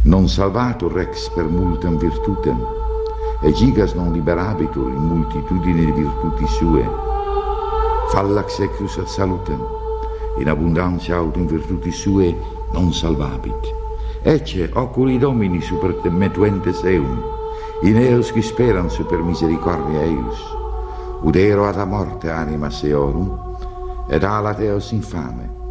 Non salvatur rex per multam virtutem, e gigas non liberabitur in multitudine di virtuti sue. Fallax ecus ad salutem, in abundantia aut in virtuti sue non salvabit. Ecce oculi Domini super te metuentes eum, in eos qui speran super misericordia eius. Udero ad a morte anima seorum, ed alat eos infame.